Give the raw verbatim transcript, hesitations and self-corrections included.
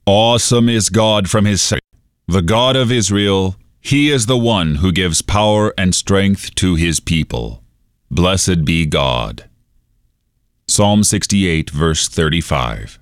Awesome is God from his side. The God of Israel, he is the one who gives power and strength to his people. Blessed be God. Psalm sixty-eight, verse thirty-five.